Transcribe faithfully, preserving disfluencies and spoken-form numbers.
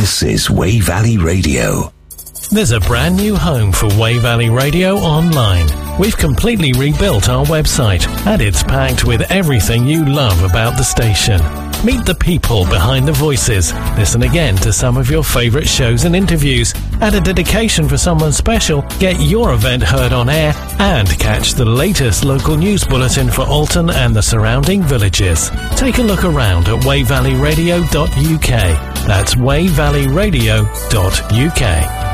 This is Wey Valley Radio. There's a brand new home for Wey Valley Radio online. We've completely rebuilt our website, and it's packed with everything you love about the station. Meet the people behind the voices. Listen again to some of your favorite shows and interviews. Add a dedication for someone special. Get your event heard on air and catch the latest local news bulletin for Alton and the surrounding villages. Take a look around at wey valley radio dot u k. That's wey valley radio dot u k.